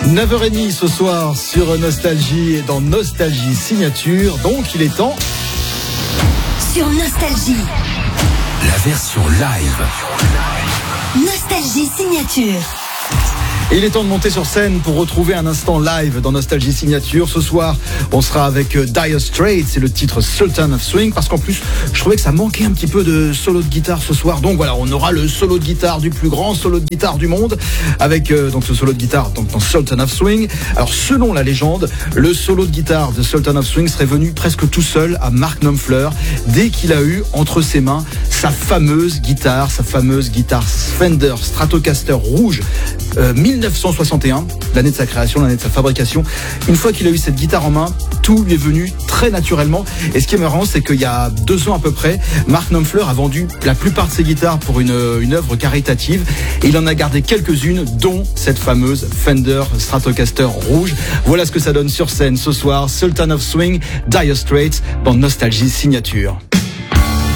9h30 ce soir sur Nostalgie et dans Nostalgie Signature. Donc il est temps. Sur Nostalgie. La version live. Nostalgie Signature. Et il est temps de monter sur scène pour retrouver un instant live dans Nostalgie Signature. Ce soir, on sera avec Dire Straits, c'est le titre Sultan of Swing, parce qu'en plus, je trouvais que ça manquait un petit peu de solo de guitare ce soir. Donc voilà, on aura le solo de guitare du plus grand solo de guitare du monde, avec donc ce solo de guitare donc, dans Sultan of Swing. Alors selon la légende, le solo de guitare de Sultan of Swing serait venu presque tout seul à Mark Knopfler dès qu'il a eu entre ses mains sa fameuse guitare Fender Stratocaster rouge 1961, l'année de sa création, l'année de sa fabrication. Une fois qu'il a eu cette guitare en main, tout lui est venu très naturellement. Et ce qui est marrant, c'est qu'il y a 2 ans à peu près, Mark Knopfler a vendu la plupart de ses guitares pour une œuvre caritative. Et il en a gardé quelques-unes, dont cette fameuse Fender Stratocaster rouge. Voilà ce que ça donne sur scène ce soir. Sultan of Swing, Dire Straits dans Nostalgie Signature.